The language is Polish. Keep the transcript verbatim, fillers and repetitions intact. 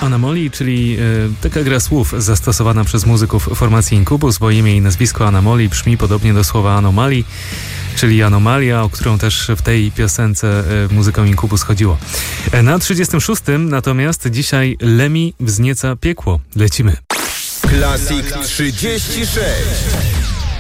Anamoli, czyli y, taka gra słów zastosowana przez muzyków formacji Incubus, bo imię i nazwisko Anamoli brzmi podobnie do słowa anomalii, czyli anomalia, o którą też w tej piosence y, muzykom Incubus chodziło. Na trzydziestym szóstym natomiast dzisiaj Lemmy wznieca piekło. Lecimy. Classic trzydzieści sześć.